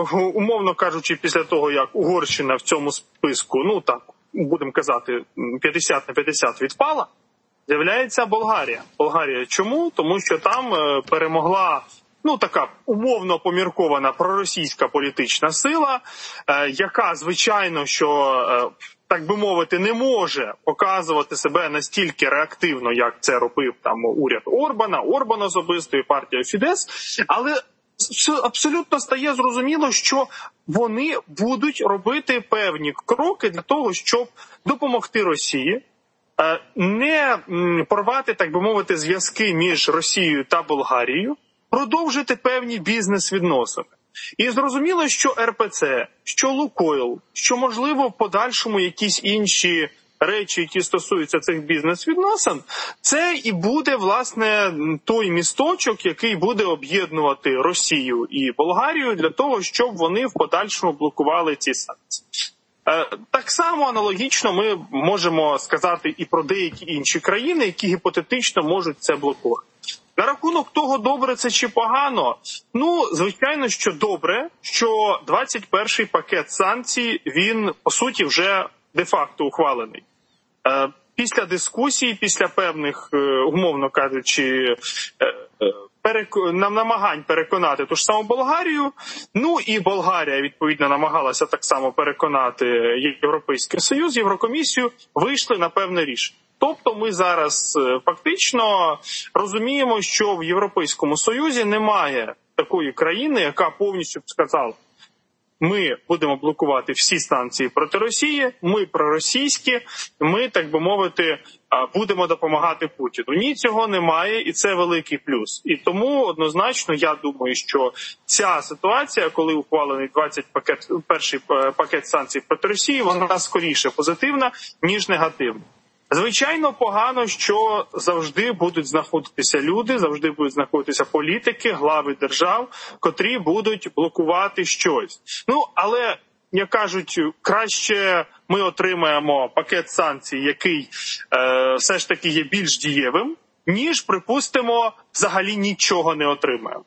умовно кажучи, після того, як Угорщина в цьому списку, ну так, будемо казати, 50 на 50 відпала, з'являється Болгарія. Болгарія чому? Тому що там перемогла, ну, така умовно поміркована проросійська політична сила, яка, звичайно, що, так би мовити, не може показувати себе настільки реактивно, як це робив там уряд Орбана особисто і партія Фідес, але абсолютно стає зрозуміло, що вони будуть робити певні кроки для того, щоб допомогти Росії, не порвати, так би мовити, зв'язки між Росією та Болгарією, продовжити певні бізнес-відносини. І зрозуміло, що РПЦ, що Лукойл, що, можливо, в подальшому якісь інші речі, які стосуються цих бізнес-відносин, це і буде, власне, той місточок, який буде об'єднувати Росію і Болгарію для того, щоб вони в подальшому блокували ці санкції. Так само аналогічно ми можемо сказати і про деякі інші країни, які гіпотетично можуть це блокувати. На рахунок того, добре це чи погано, ну, звичайно, що добре, що 21-й пакет санкцій, він, по суті, вже де-факто ухвалений. Після дискусій, після певних, умовно кажучи, намагань переконати ту ж саму Болгарію, ну і Болгарія, відповідно, намагалася так само переконати Європейський Союз, Єврокомісію, вийшли на певне рішення. Тобто ми зараз фактично розуміємо, що в Європейському Союзі немає такої країни, яка повністю б сказала: ми будемо блокувати всі санкції проти Росії, ми проросійські, ми, так би мовити, будемо допомагати Путіну. Ні, цього немає, і це великий плюс. І тому однозначно я думаю, що ця ситуація, коли ухвалений 21-й пакет санкцій проти Росії, вона скоріше позитивна, ніж негативна. Звичайно, погано, що завжди будуть знаходитися люди, завжди будуть знаходитися політики, глави держав, котрі будуть блокувати щось. Ну, але, як кажуть, краще ми отримаємо пакет санкцій, який все ж таки є більш дієвим, ніж, припустимо, взагалі нічого не отримаємо.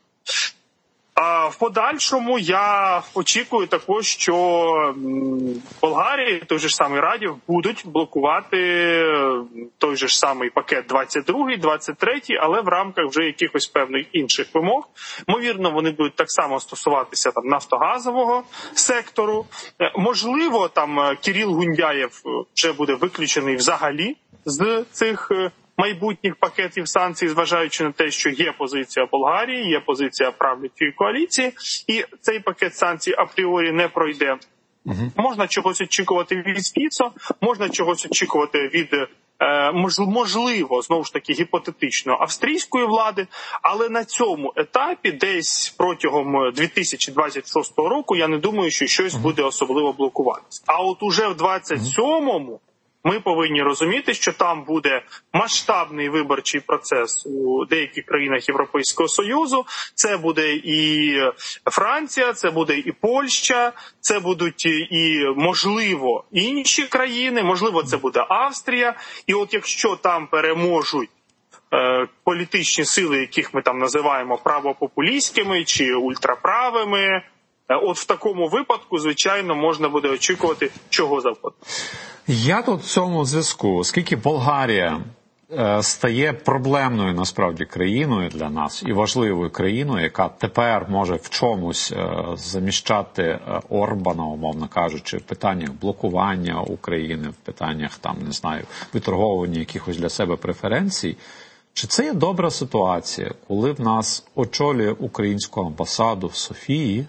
А в подальшому я очікую також, що Болгарія, той же ж самий Радів, будуть блокувати той же ж самий пакет 22-й, 23-й, але в рамках вже якихось певних інших вимог. Ймовірно, вони будуть так само стосуватися там нафтогазового сектору. Можливо, там Кирил Гундяєв вже буде виключений взагалі з цих майбутніх пакетів санкцій, зважаючи на те, що є позиція Болгарії, є позиція правлячої коаліції, і цей пакет санкцій апріорі не пройде. Можна чогось очікувати від Фіцо, можна чогось очікувати від, можливо, знову ж таки, гіпотетично, австрійської влади, але на цьому етапі, десь протягом 2026 року, я не думаю, що щось буде особливо блокуватися. А от уже в 27-му ми повинні розуміти, що там буде масштабний виборчий процес у деяких країнах Європейського Союзу. Це буде і Франція, це буде і Польща, це будуть і, можливо, інші країни, можливо, це буде Австрія. І от якщо там переможуть політичні сили, яких ми там називаємо правопопулістськими чи ультраправими, от в такому випадку, звичайно, можна буде очікувати чого завгодно. Я тут в цьому зв'язку, оскільки Болгарія стає проблемною, насправді, країною для нас і важливою країною, яка тепер може в чомусь заміщати Орбана, умовно кажучи, в питаннях блокування України, в питаннях, там, не знаю, виторговування якихось для себе преференцій. Чи це є добра ситуація, коли в нас очолює українську амбасаду в Софії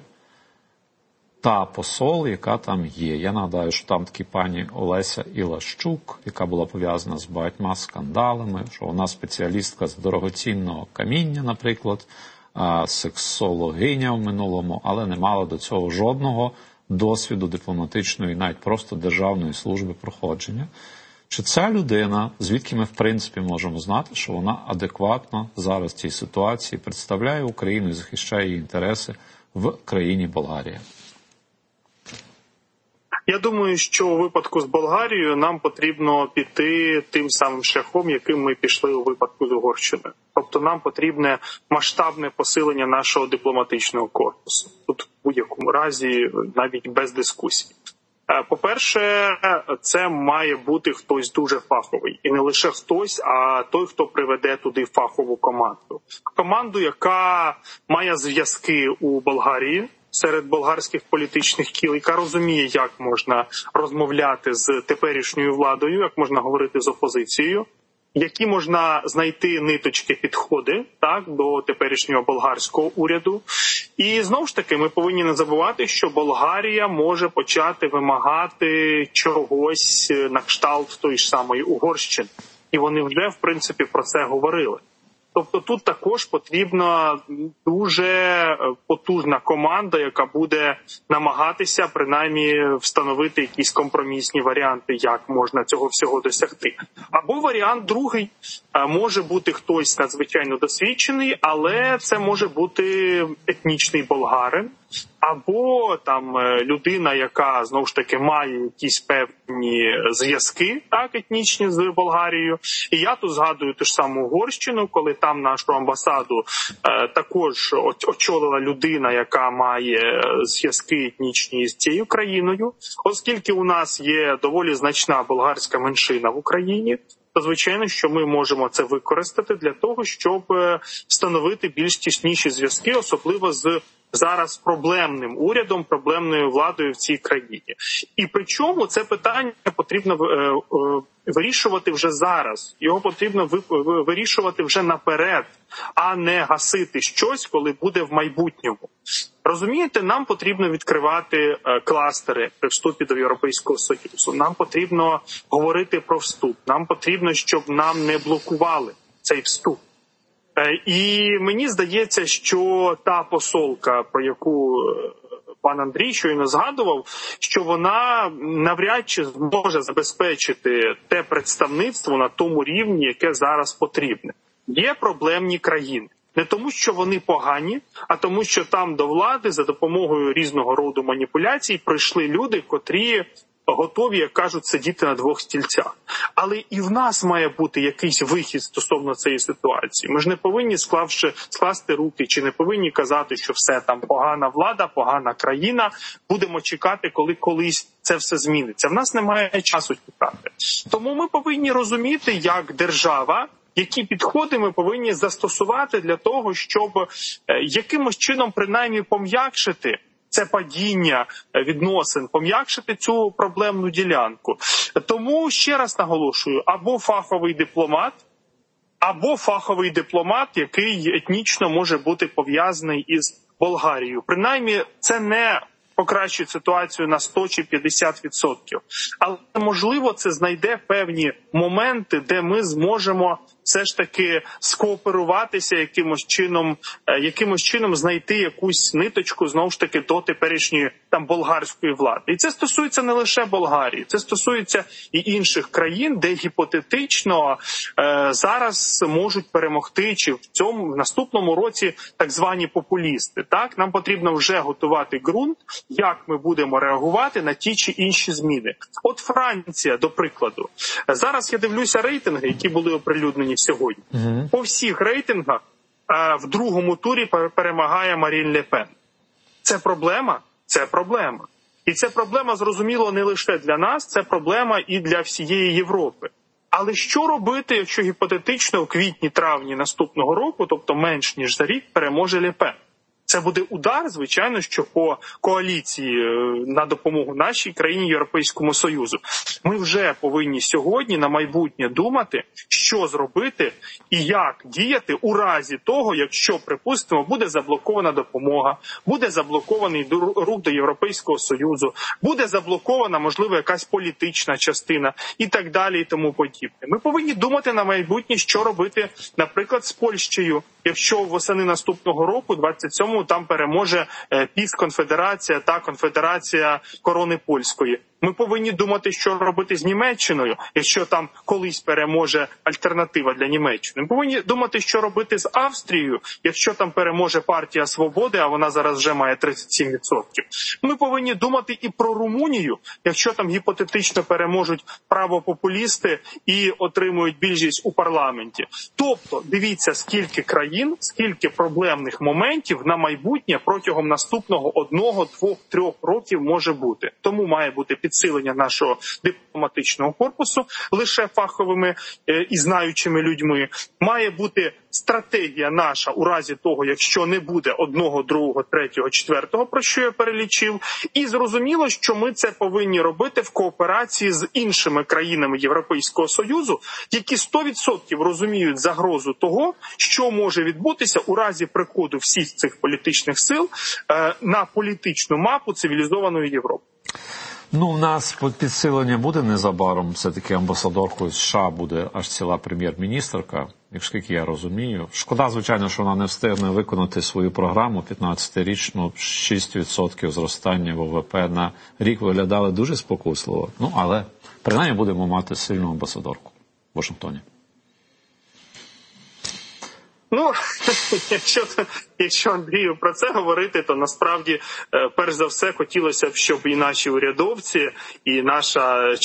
та посол, яка там є? Я нагадаю, що там такі пані Олеся Ілащук, яка була пов'язана з багатьма скандалами, що вона спеціалістка з дорогоцінного каміння, наприклад, сексологиня в минулому, але не мала до цього жодного досвіду дипломатичної, навіть просто державної служби проходження. Чи ця людина, звідки ми в принципі можемо знати, що вона адекватно зараз в цій ситуації представляє Україну і захищає її інтереси в країні Болгарія? Я думаю, що у випадку з Болгарією нам потрібно піти тим самим шляхом, яким ми пішли у випадку з Угорщиною. Тобто нам потрібне масштабне посилення нашого дипломатичного корпусу. Тут в будь-якому разі навіть без дискусій. По-перше, це має бути хтось дуже фаховий. І не лише хтось, а той, хто приведе туди фахову команду. Команду, яка має зв'язки у Болгарії, серед болгарських політичних кіл, яка розуміє, як можна розмовляти з теперішньою владою, як можна говорити з опозицією, які можна знайти ниточки підходи до теперішнього болгарського уряду. І знову ж таки ми повинні не забувати, що Болгарія може почати вимагати чогось на кшталт тої ж самої Угорщини. І вони вже, в принципі, про це говорили. Тобто тут також потрібна дуже потужна команда, яка буде намагатися принаймні встановити якісь компромісні варіанти, як можна цього всього досягти. Або варіант другий, може бути хтось надзвичайно досвідчений, але це може бути етнічний болгарин, або там людина, яка знову ж таки має якісь певні зв'язки, етнічні з Болгарією. І я тут згадую ту ж саму Угорщину, коли там нашу амбасаду також очолила людина, яка має зв'язки етнічні з цією країною. Оскільки у нас є доволі значна болгарська меншина в Україні, то звичайно, що ми можемо це використати для того, щоб встановити більш тісніші зв'язки, особливо з зараз проблемним урядом, проблемною владою в цій країні. І причому це питання потрібно вирішувати вже зараз. Його потрібно вирішувати вже наперед, а не гасити щось, коли буде в майбутньому. Розумієте, нам потрібно відкривати кластери при вступі до Європейського Союзу. Нам потрібно говорити про вступ. Нам потрібно, щоб нам не блокували цей вступ. І мені здається, що та посолка, про яку пан Андрій щойно згадував, що вона навряд чи зможе забезпечити те представництво на тому рівні, яке зараз потрібне. Є проблемні країни. Не тому, що вони погані, а тому, що там до влади за допомогою різного роду маніпуляцій прийшли люди, котрі готові, як кажуть, сидіти на двох стільцях. Але і в нас має бути якийсь вихід стосовно цієї ситуації. Ми ж не повинні, скласти руки, чи не повинні казати, що все там погана влада, погана країна. Будемо чекати, коли колись це все зміниться. В нас немає часу чекати. Тому ми повинні розуміти, як держава, які підходи ми повинні застосувати для того, щоб якимось чином принаймні пом'якшити це падіння відносин, пом'якшити цю проблемну ділянку. Тому, ще раз наголошую, або фаховий дипломат, який етнічно може бути пов'язаний із Болгарією. Принаймні, це не покращить ситуацію на 100 чи 50%. Але, можливо, це знайде певні моменти, де ми зможемо все ж таки скооперуватися якимось чином знайти якусь ниточку, знову ж таки, до теперішньої там болгарської влади. І це стосується не лише Болгарії, це стосується і інших країн, де гіпотетично зараз можуть перемогти, чи в наступному році так звані популісти. Так, нам потрібно вже готувати ґрунт, як ми будемо реагувати на ті чи інші зміни. От Франція, до прикладу. Зараз я дивлюся рейтинги, які були оприлюднені сьогодні. По всіх рейтингах в другому турі перемагає Марін Ле Пен. Це проблема? Це проблема. І це проблема, зрозуміло, не лише для нас, це проблема і для всієї Європи. Але що робити, якщо гіпотетично в квітні-травні наступного року, тобто менш ніж за рік, переможе Ле Пен? Це буде удар, звичайно, що по коаліції на допомогу нашій країні, Європейському Союзу. Ми вже повинні сьогодні на майбутнє думати, що зробити і як діяти у разі того, якщо, припустимо, буде заблокована допомога, буде заблокований рух до Європейського Союзу, буде заблокована, можливо, якась політична частина і так далі і тому подібне. Ми повинні думати на майбутнє, що робити, наприклад, з Польщею, якщо восени наступного року, 27-му, там переможе ПІС-конфедерація та конфедерація корони польської. Ми повинні думати, що робити з Німеччиною, якщо там колись переможе альтернатива для Німеччини. Ми повинні думати, що робити з Австрією, якщо там переможе партія Свободи, а вона зараз вже має 37%. Ми повинні думати і про Румунію, якщо там гіпотетично переможуть правопопулісти і отримують більшість у парламенті. Тобто, дивіться, скільки країн, скільки проблемних моментів на майбутнє протягом наступного 1, 2, 3 років може бути. Тому має бути підсилення нашого дипломатичного корпусу лише фаховими і знаючими людьми. Має бути стратегія наша у разі того, якщо не буде 1, 2, 3, 4, про що я перелічив. І зрозуміло, що ми це повинні робити в кооперації з іншими країнами Європейського Союзу, які 100% розуміють загрозу того, що може відбутися у разі приходу всіх цих політичних сил на політичну мапу цивілізованої Європи. Ну, в нас підсилення буде незабаром. Все-таки амбасадоркою США буде аж ціла прем'єр-міністерка, якщо я розумію. Шкода, звичайно, що вона не встигне виконати свою програму 15-річну, 6% зростання ВВП на рік виглядали дуже спокусливо. Ну, але принаймні будемо мати сильну амбасадорку в Вашингтоні. Ну, якщо Андрію про це говорити, то насправді, перш за все, хотілося б, щоб і наші урядовці, і наша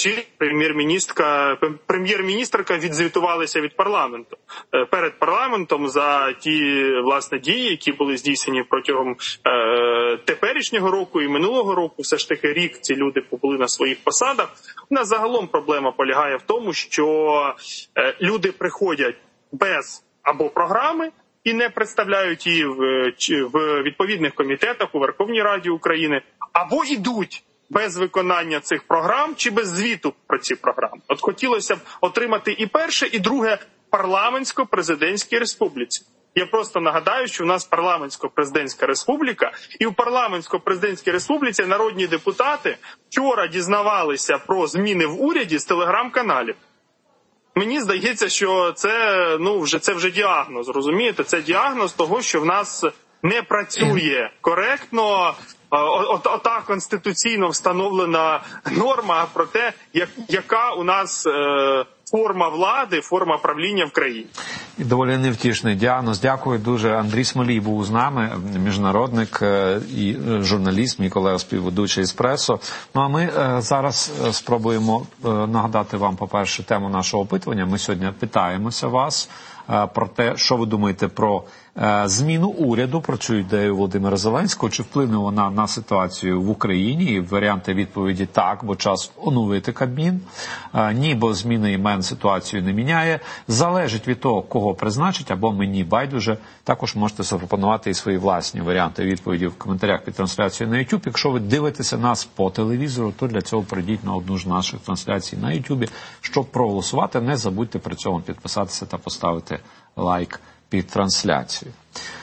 прем'єр-міністерка відзвітувалися від парламенту. Перед парламентом за ті, власне, дії, які були здійснені протягом теперішнього року і минулого року. Все ж таки рік ці люди побули на своїх посадах. У нас загалом проблема полягає в тому, що люди приходять без або програми і не представляють її в відповідних комітетах у Верховній Раді України, або йдуть без виконання цих програм чи без звіту про ці програми. От хотілося б отримати і перше, і друге в парламентсько-президентській республіці. Я просто нагадаю, що у нас парламентсько-президентська республіка, і в парламентсько-президентській республіці народні депутати вчора дізнавалися про зміни в уряді з телеграм-каналів. Мені здається, що це вже діагноз, розумієте? Це діагноз того, що в нас не працює коректно ота конституційно встановлена норма про те, яка у нас форма влади, форма правління в країні. І доволі невтішний діагноз. Дякую дуже. Андрій Смолій був з нами, міжнародник і журналіст, мій колега співведучий «Еспресо». Ну а ми зараз спробуємо нагадати вам, по-перше, тему нашого опитування. Ми сьогодні питаємося вас про те, що ви думаєте про зміну уряду, про цю ідею Володимира Зеленського, чи вплине вона на ситуацію в Україні? І варіанти відповіді так, бо час оновити Кабмін. Ні, бо зміна імен ситуацію не міняє. Залежить від того, кого призначить, або мені байдуже. Також можете запропонувати і свої власні варіанти відповіді в коментарях під трансляцією на YouTube. Якщо ви дивитеся нас по телевізору, то для цього прийдіть на одну з наших трансляцій на YouTube. Щоб проголосувати, не забудьте при цьому підписатися та поставити лайк під трансляцією.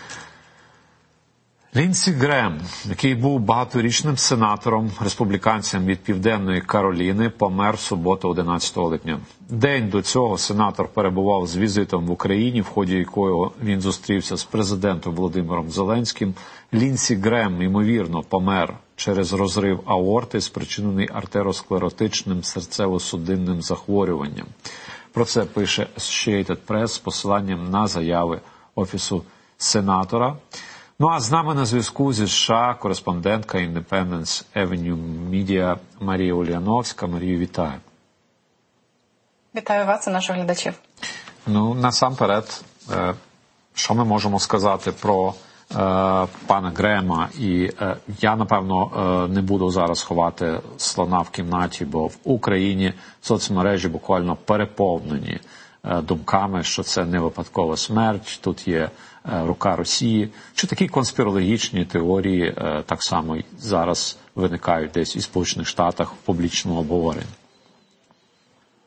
Лінсі Грем, який був багаторічним сенатором, республіканцем від Південної Кароліни, помер в суботу 11 липня. День до цього сенатор перебував з візитом в Україні, в ході якого він зустрівся з президентом Володимиром Зеленським. Лінсі Грем, ймовірно, помер через розрив аорти, спричинений артеросклеротичним серцево-судинним захворюванням. Про це пише Associated Press з посиланням на заяви Офісу сенатора. Ну а з нами на зв'язку зі США кореспондентка Independence Avenue Media Марія Ульяновська. Марію, вітаю. Вітаю вас і наших глядачів. Ну, насамперед, що ми можемо сказати про пана Грема? І я, напевно, не буду зараз ховати слона в кімнаті, бо в Україні соцмережі буквально переповнені думками, що це не випадкова смерть, тут є рука Росії. Чи такі конспірологічні теорії так само зараз виникають десь і в Сполучених Штатах в публічному обговоренні?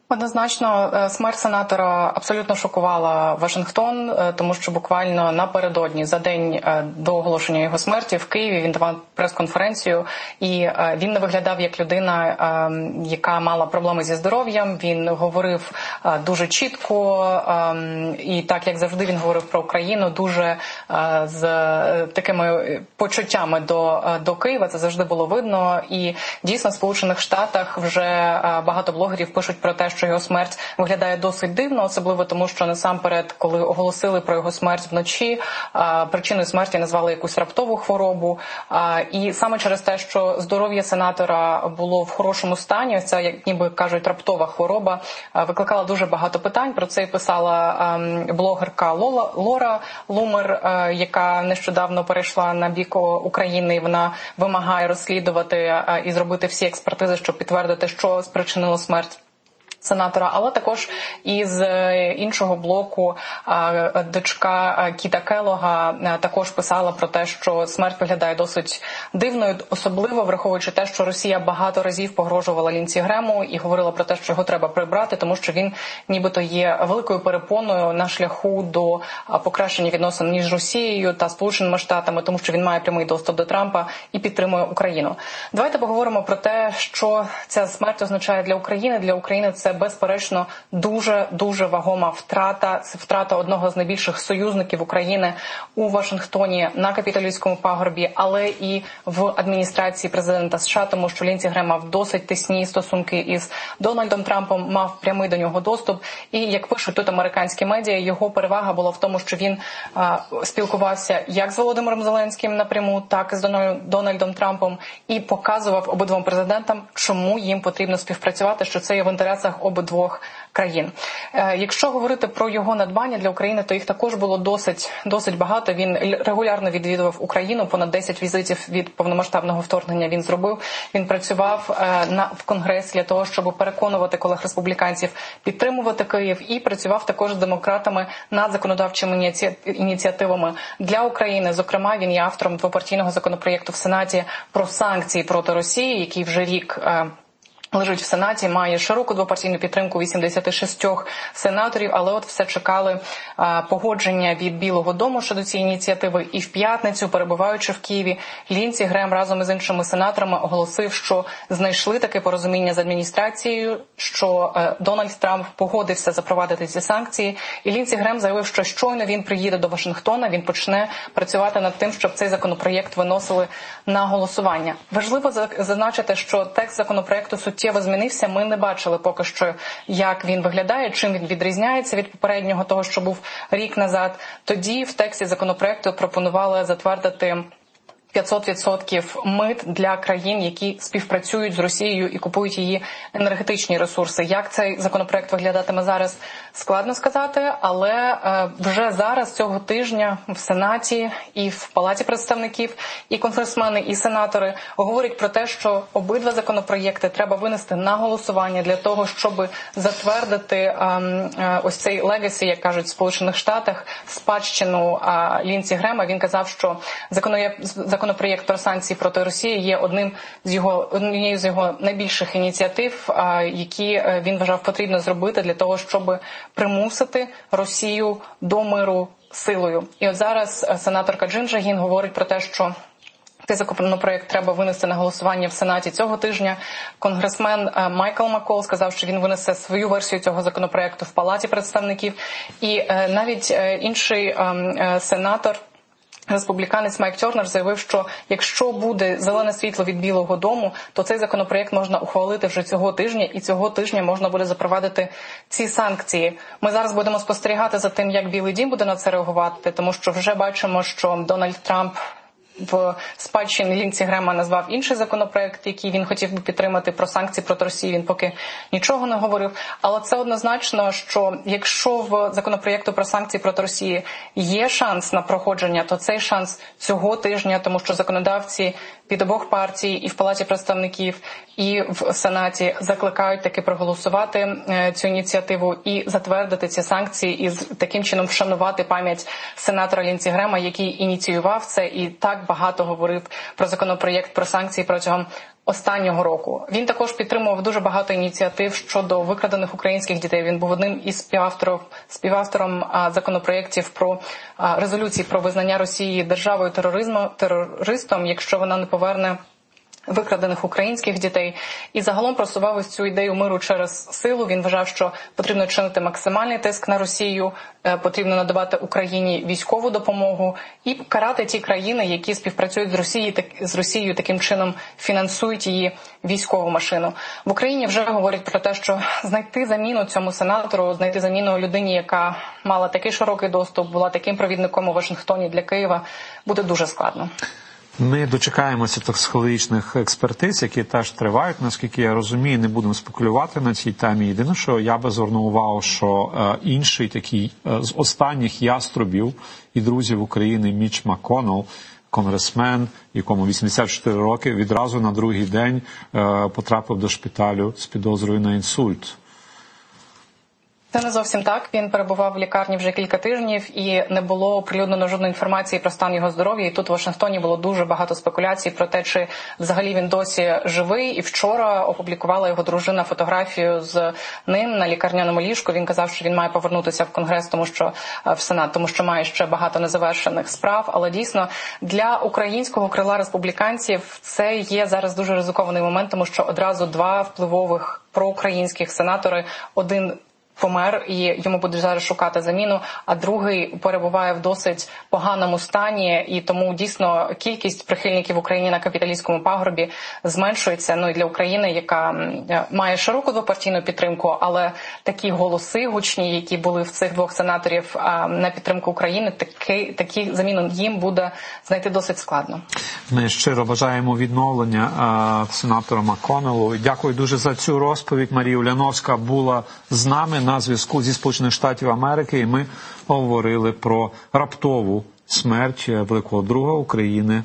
Однозначно, смерть сенатора абсолютно шокувала Вашингтон, тому що буквально напередодні, за день до оголошення його смерті, в Києві він давав прес-конференцію, і він не виглядав як людина, яка мала проблеми зі здоров'ям. Він говорив дуже чітко, і так, як завжди, він говорив про Україну дуже з такими почуттями до Києва. Це завжди було видно. І дійсно в Сполучених Штатах вже багато блогерів пишуть про те, що його смерть виглядає досить дивно, особливо тому, що насамперед, коли оголосили про його смерть вночі, причиною смерті назвали якусь раптову хворобу. І саме через те, що здоров'я сенатора було в хорошому стані, ця, як ніби кажуть, раптова хвороба, викликала дуже багато питань. Про це і писала блогерка Лора Лумер, яка нещодавно перейшла на бік України, і вона вимагає розслідувати і зробити всі експертизи, щоб підтвердити, що спричинило смерть сенатора, але також із іншого блоку дочка Кіта Келлога також писала про те, що смерть виглядає досить дивною, особливо враховуючи те, що Росія багато разів погрожувала Лінсі Грему і говорила про те, що його треба прибрати, тому що він нібито є великою перепоною на шляху до покращення відносин між Росією та Сполученими Штатами, тому що він має прямий доступ до Трампа і підтримує Україну. Давайте поговоримо про те, що ця смерть означає для України. Для України це безперечно дуже вагома втрата. Це втрата одного з найбільших союзників України у Вашингтоні на Капітолійському пагорбі, але і в адміністрації президента США, тому що Лінсі Грем мав досить тісні стосунки із Дональдом Трампом, мав прямий до нього доступ. І, як пишуть тут американські медіа, його перевага була в тому, що він спілкувався як з Володимиром Зеленським напряму, так і з Дональдом Трампом, і показував обидвом президентам, чому їм потрібно співпрацювати, що це є в інтересах обидвох країн. Якщо говорити про його надбання для України, то їх також було досить багато. Він регулярно відвідував Україну, понад 10 візитів від повномасштабного вторгнення він зробив. Він працював в Конгресі для того, щоб переконувати колег-республіканців підтримувати Київ, і працював також з демократами над законодавчими ініціативами для України. Зокрема, він є автором двопартійного законопроєкту в Сенаті про санкції проти Росії, який вже рік лежить в Сенаті, має широку двопартійну підтримку 86 сенаторів, але от все чекали погодження від Білого дому щодо цієї ініціативи. І в п'ятницю, перебуваючи в Києві, Лінсі Грем разом із іншими сенаторами оголосив, що знайшли таке порозуміння з адміністрацією, що Дональд Трамп погодився запровадити ці санкції. І Лінсі Грем заявив, що щойно він приїде до Вашингтона, він почне працювати над тим, щоб цей законопроєкт виносили на голосування. Важливо зазначити, що текст законопроєкту суттєво змінився. Ми не бачили поки що, як він виглядає, чим він відрізняється від попереднього, того, що був рік назад. Тоді в тексті законопроекту пропонували затвердити 500% мит для країн, які співпрацюють з Росією і купують її енергетичні ресурси. Як цей законопроект виглядатиме зараз, складно сказати, але вже зараз, цього тижня, в Сенаті і в Палаті представників і конгресмени, і сенатори говорять про те, що обидва законопроєкти треба винести на голосування для того, щоб затвердити ось цей легасі, як кажуть в Сполучених Штатах, спадщину Лінсі Грема. Він казав, що законопроєкт про санкції проти Росії є однією з його найбільших ініціатив, які він вважав потрібно зробити для того, щоб примусити Росію до миру силою. І от зараз сенаторка Джинджа Гін говорить про те, що цей законопроєкт треба винести на голосування в Сенаті цього тижня. Конгресмен Майкл Маккол сказав, що він винесе свою версію цього законопроєкту в Палаті представників. І навіть інший сенатор, республіканець Майк Тернер, заявив, що якщо буде зелене світло від Білого дому, то цей законопроєкт можна ухвалити вже цього тижня, і цього тижня можна буде запровадити ці санкції. Ми зараз будемо спостерігати за тим, як Білий дім буде на це реагувати, тому що вже бачимо, що Дональд Трамп в спадщині Лінсі Грема назвав інший законопроект, який він хотів би підтримати, про санкції проти Росії. Він поки нічого не говорив. Але це однозначно, що якщо в законопроєкту про санкції проти Росії є шанс на проходження, то цей шанс цього тижня, тому що законодавці від обох партій і в Палаті представників, і в Сенаті закликають таки проголосувати цю ініціативу і затвердити ці санкції, і таким чином вшанувати пам'ять сенатора Лінсі Грема, який ініціював це і так багато говорив про законопроєкт про санкції протягом останнього року. Він також підтримував дуже багато ініціатив щодо викрадених українських дітей. Він був одним із співавтором законопроєктів про резолюції про визнання Росії державою терористом, якщо вона не поверне викрадених українських дітей. І загалом просував ось цю ідею миру через силу. Він вважав, що потрібно чинити максимальний тиск на Росію, потрібно надавати Україні військову допомогу і карати ті країни, які співпрацюють з Росією, таким чином фінансують її військову машину. В Україні вже говорять про те, що знайти заміну цьому сенатору, знайти заміну людині, яка мала такий широкий доступ, була таким провідником у Вашингтоні для Києва, буде дуже складно. Ми дочекаємося токсикологічних експертиз, які теж тривають, наскільки я розумію, не будемо спекулювати на цій темі. Єдине, що я би звернув увагу, що інший такий з останніх яструбів і друзів України Міч МакКоннелл, конгресмен, якому 84 роки, відразу на другий день потрапив до шпиталю з підозрою на інсульт. Це не зовсім так. Він перебував в лікарні вже кілька тижнів і не було оприлюднено жодної інформації про стан його здоров'я. І тут в Вашингтоні було дуже багато спекуляцій про те, чи взагалі він досі живий. І вчора опублікувала його дружина фотографію з ним на лікарняному ліжку. Він казав, що він має повернутися в Конгрес, в Сенат, тому що має ще багато незавершених справ. Але дійсно для українського крила республіканців це є зараз дуже ризикований момент, тому що одразу два впливових проукраїнських сенатори, один помер, і йому будуть зараз шукати заміну, а другий перебуває в досить поганому стані, і тому дійсно кількість прихильників України на капіталістському пагорбі зменшується. Ну і для України, яка має широку двопартійну підтримку, але такі голоси гучні, які були в цих двох сенаторів на підтримку України, такі заміну їм буде знайти досить складно. Ми щиро бажаємо відновлення сенатора МакКоннеллу. Дякую дуже за цю розповідь. Марія Уляновська була з нами на зв'язку зі Сполучених Штатів Америки, і ми говорили про раптову смерть великого друга України,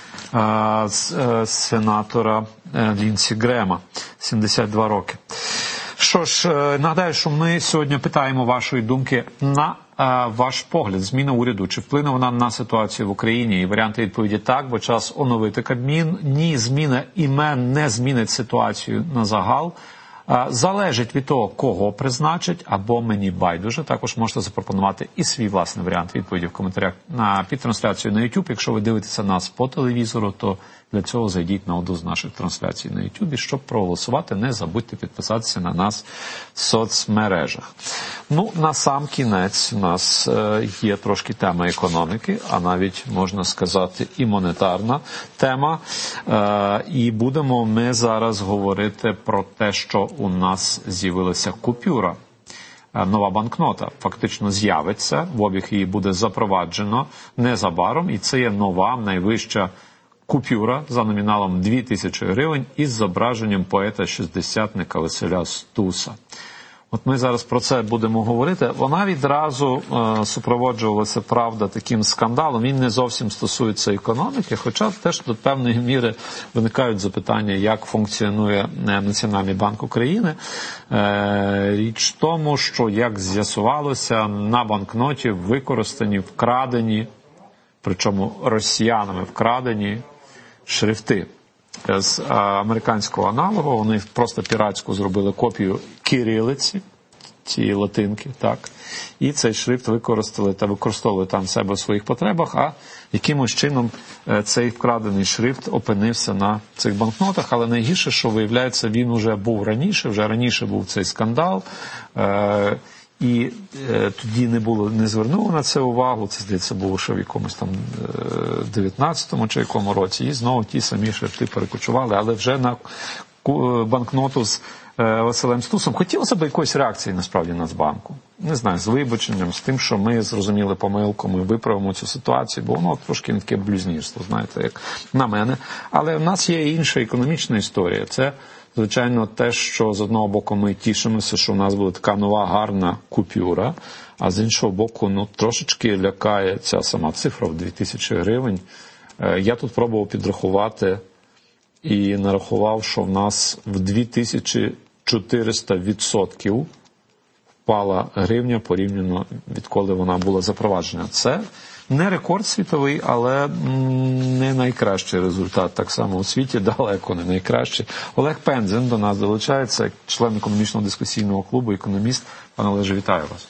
сенатора Лінсі Грема, 72 роки. Що ж, нагадаю, що ми сьогодні питаємо вашої думки на ваш погляд, зміна уряду, чи вплине вона на ситуацію в Україні? І варіанти відповіді так, бо час оновити Кабмін. Ні, зміна імен не змінить ситуацію на загал. Залежить від того, кого призначать, або мені байдуже. Також можете запропонувати і свій власний варіант відповіді в коментарях під трансляцією на YouTube. Якщо ви дивитеся нас по телевізору, то для цього зайдіть на одну з наших трансляцій на YouTube. Щоб проголосувати, не забудьте підписатися на нас в соцмережах. Ну, на сам кінець у нас є трошки тема економіки, а навіть, можна сказати, і монетарна тема. І будемо ми зараз говорити про те, що у нас з'явилася купюра. Нова банкнота фактично з'явиться, в обіг її буде запроваджено незабаром, і це є нова, найвища купюра за номіналом 2000 гривень із зображенням поета-шістдесятника Василя Стуса. От ми зараз про це будемо говорити. Вона відразу супроводжувалася, правда, таким скандалом. Він не зовсім стосується економіки, хоча теж до певної міри виникають запитання, як функціонує Національний банк України. Річ в тому, що, як з'ясувалося, на банкноті використані, вкрадені, причому росіянами вкрадені шрифти. З американського аналогу вони просто піратську зробили копію кирилиці, цієї латинки, так, і цей шрифт використали та використовували там в себе в своїх потребах, а якимось чином цей вкрадений шрифт опинився на цих банкнотах. Але найгірше, що виявляється, він вже був раніше, вже раніше був цей скандал, і тоді не звернули на це увагу, це, здається, було ще в якомусь там 19-му чи якому році, і знову ті самі шрифти перекочували, але вже на банкноту з Василем Стусом. Хотілося б якоїсь реакції, насправді, Нацбанку. Не знаю, з вибаченням, з тим, що ми зрозуміли помилку, ми виправимо цю ситуацію, бо воно трошки не таке блюзнірство, знаєте, як на мене. Але в нас є інша економічна історія. Це, звичайно, те, що з одного боку ми тішимося, що у нас буде така нова гарна купюра, а з іншого боку, трошечки лякає ця сама цифра в 2000 гривень. Я тут пробував підрахувати і нарахував, що в нас в 2400% впала гривня порівняно, відколи вона була запроваджена. Це Не рекорд світовий, але не найкращий результат. Так само у світі далеко не найкращий. Олег Пензен до нас долучається, як член економічного дискусійного клубу, економіст. Пане Олеже, вітаю вас.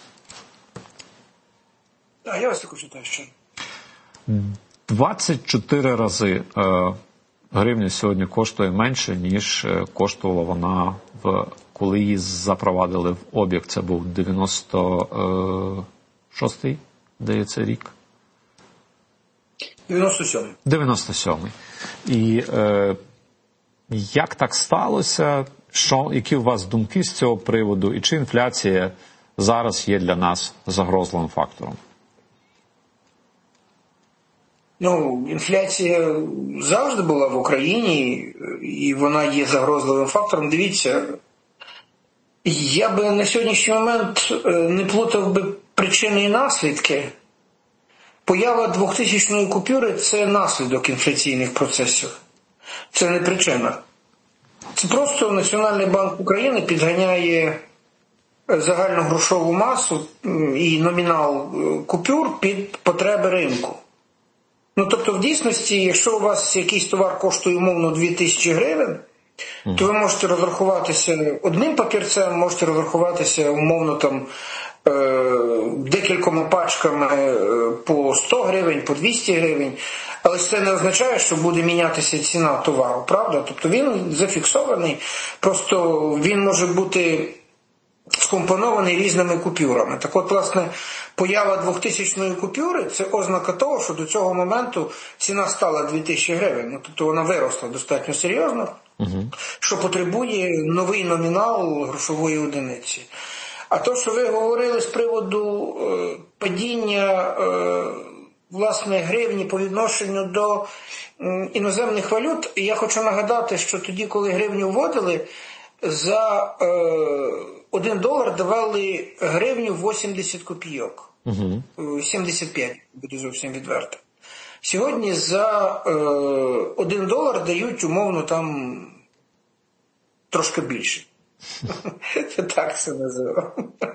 Так, я вас також вітаю ще. 24 рази гривня сьогодні коштує менше, ніж коштувала вона, коли її запровадили в обіг. Це був 96-й, здається, рік. 97-й. 97-й. І як так сталося? Які у вас думки з цього приводу? І чи інфляція зараз є для нас загрозливим фактором? Інфляція завжди була в Україні, і вона є загрозливим фактором. Дивіться, я би на сьогоднішній момент не плутав би причини і наслідки. Поява 2000-ї купюри – це наслідок інфляційних процесів. Це не причина. Це просто Національний банк України підганяє загальну грошову масу і номінал купюр під потреби ринку. Тобто, в дійсності, якщо у вас якийсь товар коштує, умовно, 2000 гривень, то ви можете розрахуватися одним папірцем, можете розрахуватися, умовно, там, декількома пачками по 100 гривень, по 200 гривень, але це не означає, що буде мінятися ціна товару, правда? Тобто він зафіксований, просто він може бути скомпонований різними купюрами. Так от, власне, поява 2000-ї купюри – це ознака того, що до цього моменту ціна стала 2000 гривень. Тобто вона виросла достатньо серйозно, що потребує новий номінал грошової одиниці. А то, що ви говорили з приводу падіння власне гривні по відношенню до іноземних валют, я хочу нагадати, що тоді, коли гривню вводили, за $1 давали гривню 80 копійок. 75, буду зовсім відверто. Сьогодні за $1 дають, умовно, там трошки більше. Так це називаємо.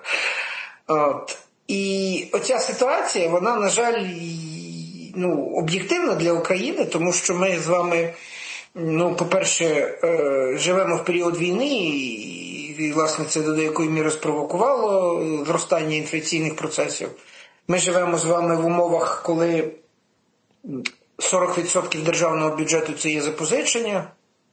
І оця ситуація, вона, на жаль, об'єктивна для України, тому що ми з вами, по-перше, живемо в період війни, і, власне, це до деякої міри спровокувало зростання інфляційних процесів. Ми живемо з вами в умовах, коли 40% державного бюджету – це є запозичення,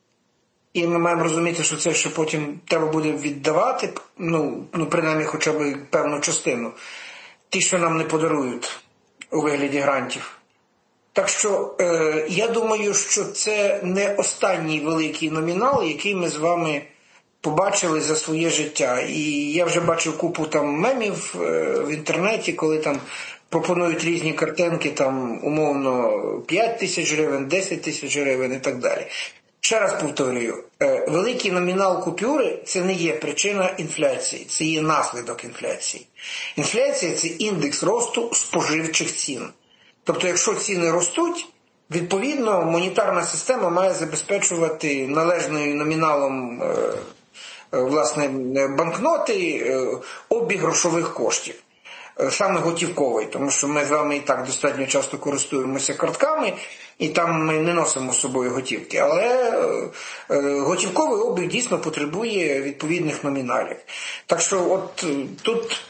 і ми маємо розуміти, що це ще потім треба буде віддавати, принаймні хоча б певну частину, ті, що нам не подарують у вигляді грантів. Так що я думаю, що це не останній великий номінал, який ми з вами побачили за своє життя. І я вже бачив купу там мемів в інтернеті, коли там пропонують різні картинки, там умовно 5 тисяч гривень, 10 тисяч гривень і так далі. Ще раз повторюю, великий номінал купюри – це не є причина інфляції, це є наслідок інфляції. Інфляція – це індекс росту споживчих цін. Тобто, якщо ціни ростуть, відповідно, монетарна система має забезпечувати належним номіналом власне, банкноти обіг грошових коштів. Саме готівковий, тому що ми з вами і так достатньо часто користуємося картками, і там ми не носимо з собою готівки. Але готівковий обіг дійсно потребує відповідних номіналів. Так що от тут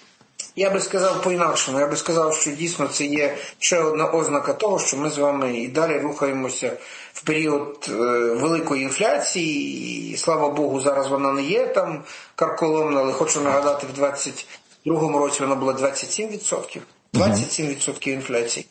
я би сказав по-інакшому. Я би сказав, що дійсно це є ще одна ознака того, що ми з вами і далі рухаємося в період великої інфляції. І, слава Богу, зараз вона не є там карколомна, але хочу нагадати, в 2022 році вона була 27%. 27% інфляції.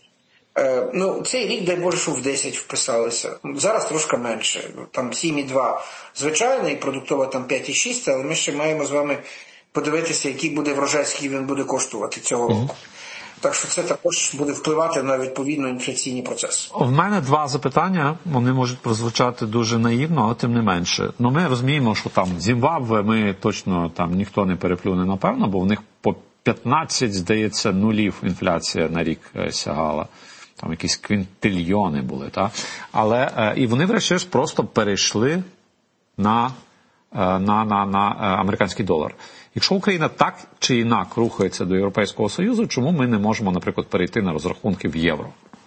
Цей рік, дай Боже, що в 10 вписалися. Зараз трошки менше. Там 7,2 звичайно, і продуктова там 5,6, але ми ще маємо з вами подивитися, який буде врожай, скільки він буде коштувати цього року. Так що це також буде впливати на відповідно інфляційні процеси. В мене два запитання, вони можуть прозвучати дуже наївно, але тим не менше. Ми розуміємо, що там Зімбабве ми точно там ніхто не переплюне, напевно, бо в них по 15, здається, нулів інфляція на рік сягала. Там якісь квінтильйони були, так? Але і вони врешті просто перейшли на американський долар. Якщо Україна так чи інак рухається до Європейського Союзу, чому ми не можемо, наприклад, перейти на розрахунки в євро?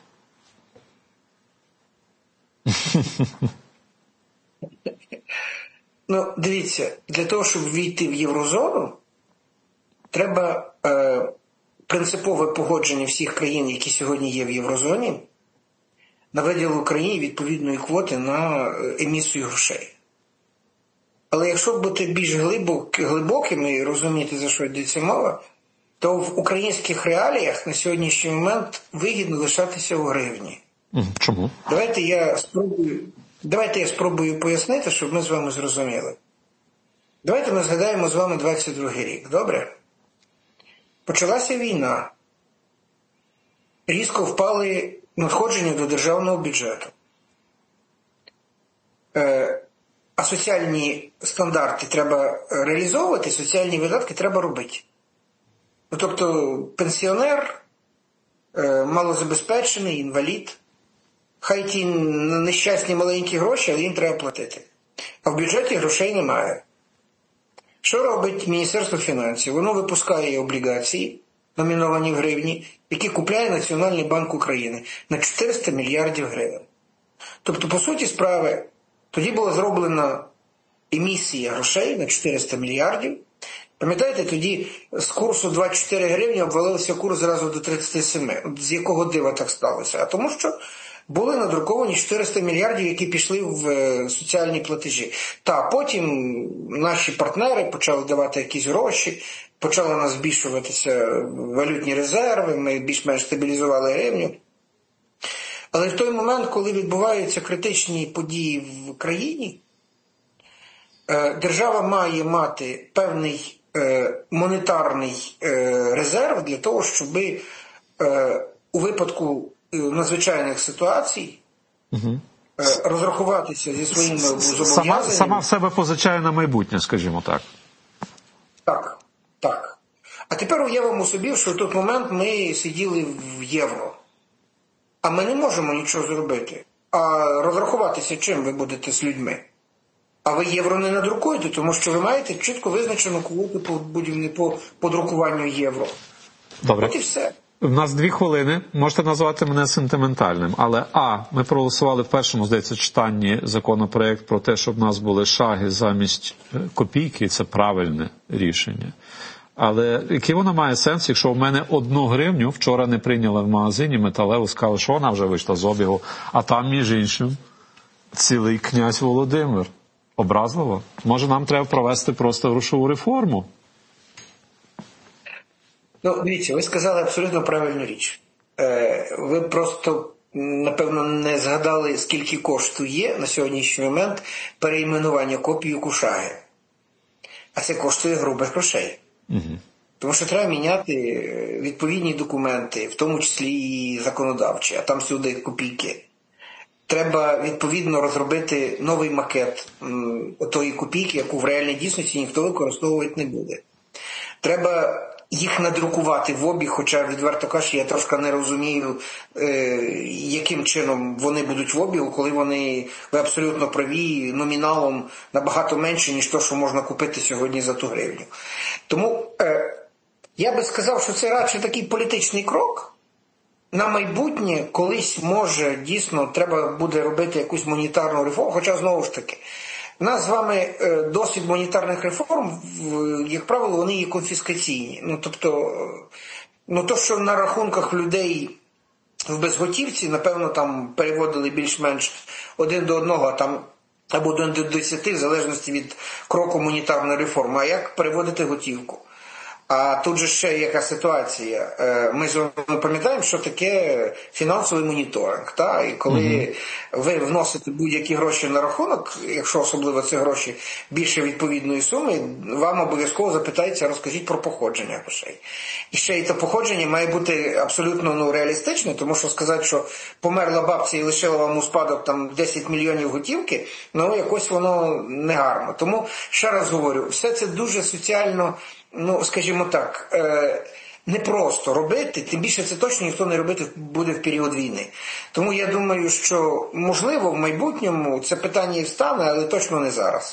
Ну, дивіться, для того, щоб війти в єврозону, треба принципове погодження всіх країн, які сьогодні є в єврозоні, на виділ Україні відповідної квоти на емісію грошей. Але якщо бути більш глибокими і розуміти, за що йдеться мова, то в українських реаліях на сьогоднішній момент вигідно лишатися у гривні. Чому? Давайте я спробую пояснити, щоб ми з вами зрозуміли. Давайте ми згадаємо з вами 22-й рік, добре? Почалася війна. Різко впали надходження до державного бюджету. А соціальні стандарти треба реалізовувати, соціальні видатки треба робити. Ну, тобто пенсіонер, малозабезпечений, інвалід, хай ті нещасні маленькі гроші, але їм треба платити. А в бюджеті грошей немає. Що робить Міністерство фінансів? Воно випускає облігації, номіновані в гривні, які купляє Національний банк України на 400 мільярдів гривень. Тобто, по суті справи, тоді була зроблена емісія грошей на 400 мільярдів. Пам'ятаєте, тоді з курсу 24 гривні обвалився курс зразу до 37. З якого дива так сталося? А тому що були надруковані 400 мільярдів, які пішли в соціальні платежі. Та потім наші партнери почали давати якісь гроші, почали у нас збільшуватися валютні резерви, ми більш-менш стабілізували гривню. Але в той момент, коли відбуваються критичні події в країні, держава має мати певний монетарний резерв для того, щоб у випадку надзвичайних ситуацій розрахуватися зі своїми зобов'язаннями. Сама в себе позичає на майбутнє, скажімо так. Так. А тепер уявимо собі, що в той момент ми сиділи в євро. А ми не можемо нічого зробити. А розрахуватися чим ви будете з людьми? А ви євро не надрукуєте, тому що ви маєте чітко визначену квоту по друкуванню євро. Добре. От і все. У нас 2 хвилини. Можете назвати мене сентиментальним. Але, ми проголосували в першому, здається, читанні законопроект про те, щоб в нас були шаги замість копійки. Це правильне рішення. Але який воно має сенс, якщо в мене 1 гривню вчора не прийняли в магазині металеву, сказали, що вона вже вийшла з обігу, а там, між іншим, цілий князь Володимир. Образливо? Може, нам треба провести просто грошову реформу? Ну, дивіться, ви сказали абсолютно правильну річ. Ви просто, напевно, не згадали, скільки коштує на сьогоднішній момент перейменування копії Кушаги. А це коштує грубих грошей. Угу. Тому що треба міняти відповідні документи, в тому числі і законодавчі, а там сюди копійки. Треба, відповідно, розробити новий макет тої копійки, яку в реальній дійсності ніхто використовувати не буде. Треба їх надрукувати в обіг, хоча, відверто кажучи, я трошки не розумію, яким чином вони будуть в обігу, коли вони, ви абсолютно праві, номіналом набагато менше, ніж то, що можна купити сьогодні за ту гривню. Тому я би сказав, що це радше такий політичний крок. На майбутнє колись, може, дійсно, треба буде робити якусь монетарну реформу, хоча, знову ж таки, у нас з вами досвід монетарних реформ, як правило, вони є конфіскаційні. Ну, тобто, то, що на рахунках людей в безготівці, напевно, там переводили більш-менш 1 до 1, а там або 1 до 10, в залежності від кроку монетарної реформи. А як переводити готівку? А тут же ще яка ситуація. Ми з вами пам'ятаємо, що таке фінансовий моніторинг. Та? І коли ви вносите будь-які гроші на рахунок, якщо особливо це гроші більше відповідної суми, вам обов'язково запитається, розкажіть про походження грошей. І ще й те походження має бути абсолютно реалістичне, тому що сказати, що померла бабця і лишила вам у спадок там 10 мільйонів готівки, якось воно негарно. Тому, ще раз говорю, все це дуже соціально, скажімо так, не просто робити, тим більше це точно ніхто не робити буде в період війни. Тому я думаю, що, можливо, в майбутньому це питання і встане, але точно не зараз.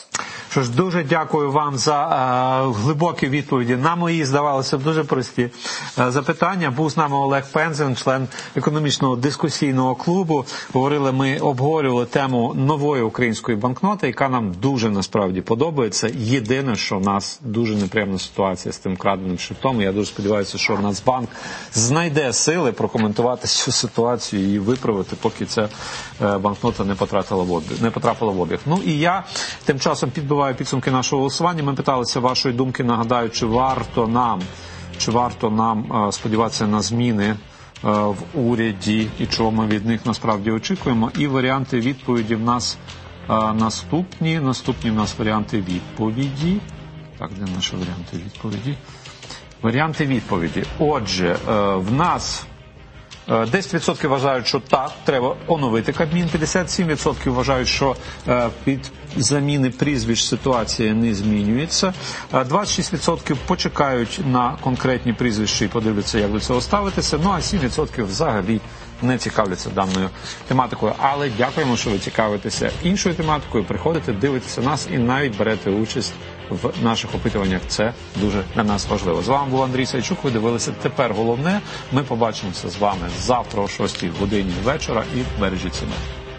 Що ж, дуже дякую вам за глибокі відповіді на мої, здавалося б, дуже прості запитання. Був з нами Олег Пензен, член економічного дискусійного клубу. Ми обговорювали тему нової української банкноти, яка нам дуже насправді подобається. Єдине, що в нас дуже неприємна ситуація з тим краденим шрифтом. Я дуже сподіваюся, що Нацбанк знайде сили прокоментувати цю ситуацію і виправити, поки ця банкнота не потрапила в обіг. Ну і я тим часом підбиваю підсумки нашого голосування. Ми питалися вашої думки, нагадаю, чи варто нам сподіватися на зміни в уряді і чого ми від них насправді очікуємо. І варіанти відповіді в нас наступні. Наступні в нас варіанти відповіді. Так, де наші варіанти відповіді? Варіанти відповіді. Отже, в нас 10% вважають, що так, треба оновити Кабмін, 57% вважають, що під заміни прізвищ ситуація не змінюється, 26% почекають на конкретні прізвища і подивляться, як до цього ставитися, ну а 7% взагалі не цікавляться даною тематикою. Але дякуємо, що ви цікавитеся іншою тематикою, приходите, дивитеся нас і навіть берете участь в наших опитуваннях. Це дуже для нас важливо. З вами був Андрій Сайчук, ви дивилися «Тепер головне». Ми побачимося з вами завтра о 6 годині вечора і бережіть себе.